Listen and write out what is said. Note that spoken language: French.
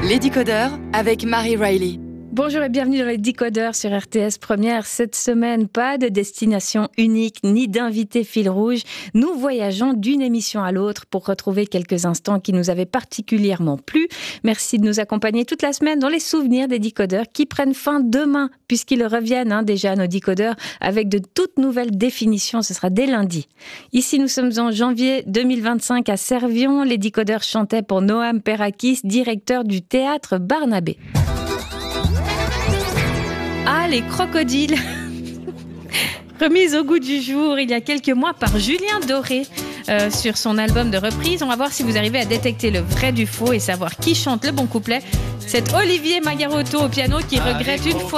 Les Décodeurs avec Marie Riley. Bonjour et bienvenue dans les Décodeurs sur RTS Première. Cette semaine, pas de destination unique ni d'invité fil rouge. Nous voyageons d'une émission à l'autre pour retrouver quelques instants qui nous avaient particulièrement plu. Merci de nous accompagner toute la semaine dans les souvenirs des Décodeurs qui prennent fin demain puisqu'ils reviennent déjà à nos Décodeurs avec de toutes nouvelles définitions. Ce sera dès lundi. Ici, nous sommes en janvier 2025 à Servion. Les Décodeurs chantaient pour Noam Perakis, directeur du théâtre Barnabé. Ah, les crocodiles. Remise au goût du jour il y a quelques mois par Julien Doré sur son album de reprise. On va voir si vous arrivez à détecter le vrai du faux et savoir qui chante le bon couplet. C'est Olivier Magarotto au piano qui regrette une fois